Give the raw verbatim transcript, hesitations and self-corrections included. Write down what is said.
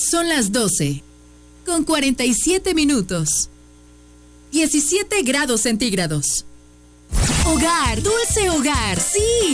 Son las doce, con cuarenta y siete minutos. diecisiete grados centígrados. Hogar, dulce hogar, sí.